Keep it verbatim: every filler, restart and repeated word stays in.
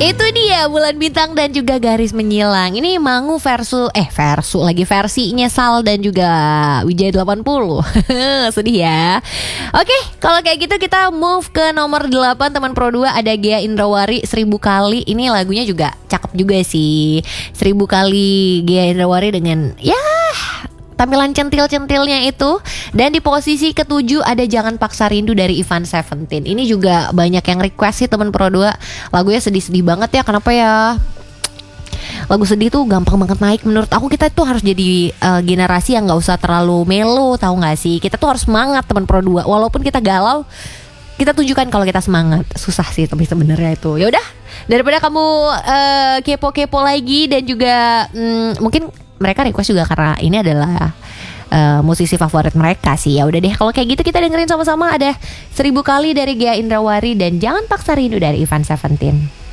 Itu dia Bulan Bintang dan juga Garis Menyilang. Ini Mangu versus Eh versus lagi versinya Sal dan juga Wijaya delapan puluh. Sedih ya. Oke, kalau kayak gitu kita move ke nomor delapan. Teman Pro dua ada Ghea Indrawari, Seribu Kali. Ini lagunya juga cakep juga sih. Seribu Kali Ghea Indrawari dengan ya tampilan centil-centilnya itu. Dan di posisi ketujuh ada Jangan Paksa Rindu dari Ivan Seventeen. Ini juga banyak yang request sih teman Pro dua. Lagunya sedih-sedih banget ya. Kenapa ya? Lagu sedih tuh gampang banget naik. Menurut aku kita tuh harus jadi uh, generasi yang gak usah terlalu melo, tahu gak sih? Kita tuh harus semangat teman Pro dua. Walaupun kita galau, kita tunjukkan kalau kita semangat. Susah sih tapi sebenarnya itu. Ya udah, daripada kamu uh, kepo-kepo lagi. Dan juga hmm, mungkin mereka request juga karena ini adalah uh, musisi favorit mereka sih. Ya udah deh, kalau kayak gitu kita dengerin sama-sama. Ada Seribu Kali dari Ghea Indrawari dan Jangan Paksa Rindu dari Ivan Seventeen.